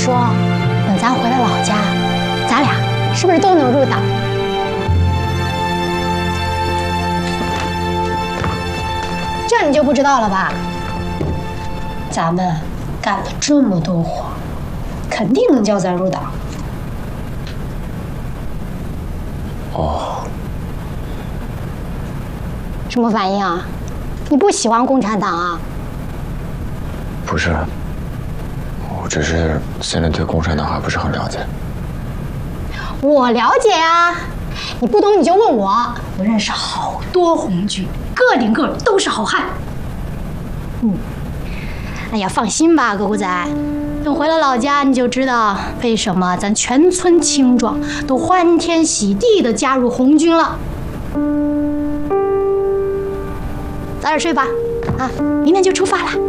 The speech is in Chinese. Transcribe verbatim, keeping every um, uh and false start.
说，等咱回了老家，咱俩是不是都能入党？这你就不知道了吧？咱们干了这么多活，肯定能叫咱入党。 哦。 什么反应啊？你不喜欢共产党啊？ 不是，我只是现在对共产党还不是很了解。 我了解啊，你不懂你就问我。我认识好多红军，个顶个都是好汉。嗯，哎呀，放心吧，狗狗仔，等回了老家你就知道为什么咱全村青壮都欢天喜地的加入红军了。早点睡吧，啊，明天就出发了。